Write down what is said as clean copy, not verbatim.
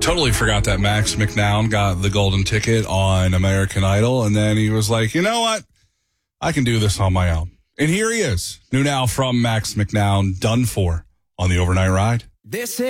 Totally forgot that Max McNown got the golden ticket on American Idol, and then he was like, you know what? I can do this on my own. And here he is. New now from Max McNown, Done For, on the Overnight Ride.